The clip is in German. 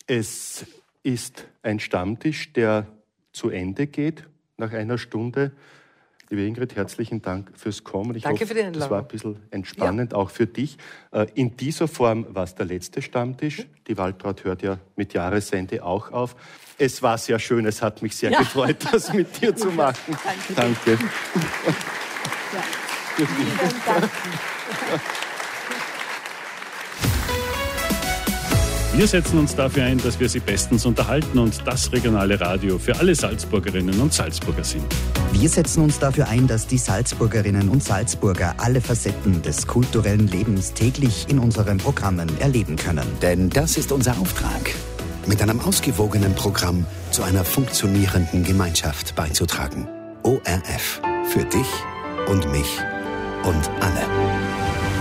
Es ist ein Stammtisch, der zu Ende geht nach einer Stunde. Liebe Ingrid, herzlichen Dank fürs Kommen. Danke für die Einladung. Das war ein bisschen entspannend, auch für dich. In dieser Form war es der letzte Stammtisch. Die Waltraud hört ja mit Jahresende auch auf. Es war sehr schön, es hat mich sehr gefreut, das mit dir zu machen. Danke. Ja. Vielen Dank. Wir setzen uns dafür ein, dass wir Sie bestens unterhalten und das regionale Radio für alle Salzburgerinnen und Salzburger sind. Wir setzen uns dafür ein, dass die Salzburgerinnen und Salzburger alle Facetten des kulturellen Lebens täglich in unseren Programmen erleben können. Denn das ist unser Auftrag, mit einem ausgewogenen Programm zu einer funktionierenden Gemeinschaft beizutragen. ORF. Für dich und mich und alle.